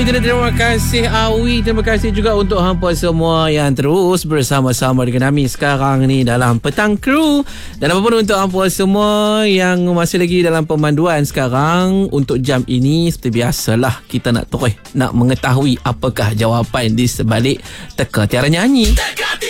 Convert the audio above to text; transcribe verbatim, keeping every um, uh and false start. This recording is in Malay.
Terima kasih Awi. Terima kasih juga untuk hampa semua yang terus bersama-sama dengan kami sekarang ni dalam Petang Kru. Dan apapun untuk hampa semua yang masih lagi dalam pemanduan sekarang, untuk jam ini seperti biasalah kita nak terus nak mengetahui apakah jawapan di sebalik teka tiara nyanyi.